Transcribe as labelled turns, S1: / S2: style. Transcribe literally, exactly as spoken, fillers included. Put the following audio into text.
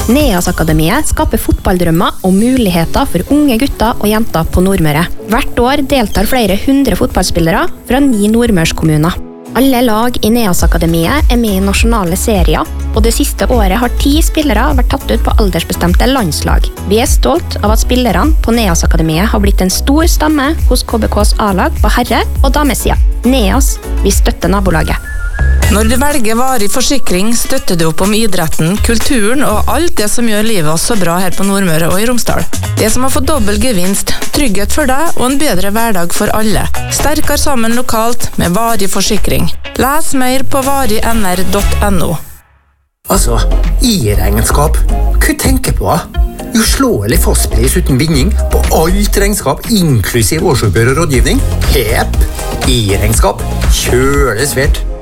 S1: Neas-akademiet skaper fotballdrømmer og muligheter for unge gutter og jenter på Nordmøre. Hvert år deltar flere hundre fotballspillere fra ni nordmørskommuner. Alle lag i Neas-akademiet er med i nasjonale serier, og det siste året har ti spillere vært tatt ut på aldersbestemte landslag. Vi er stolt av at spillerne på Neas-akademiet har blitt en stor stamme hos K B K's A-lag på herre- og damesida. Neas, vi støtter nabolaget.
S2: Når du velger varig forsikring, støtter du opp om idretten, kulturen og alt det som gjør livet oss så bra her på Nordmøre og i Romsdal. Det som har fått dobbel gevinst, trygghet for deg og en bedre hverdag for alle. Sterkere sammen lokalt med varig forsikring. Les mer på varig n r punktum no.
S3: Altså, i-regnskap. Hva tenker på? Uslåelig fastpris uten binding på alt regnskap, inklusiv årsoppgjør og rådgivning. Hep! I-regnskap. Kjøle svært.